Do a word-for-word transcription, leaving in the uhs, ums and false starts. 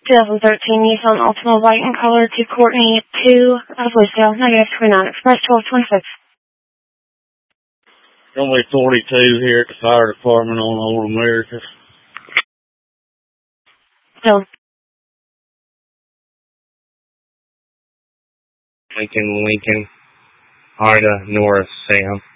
twenty thirteen Nissan Altima white in color to Courtney two of Lucedale, negative twenty-nine Express twelve twenty-six. Runway forty-two here at the fire department on Old America. Still. Lincoln, Lincoln, Ida, Norris, Sam.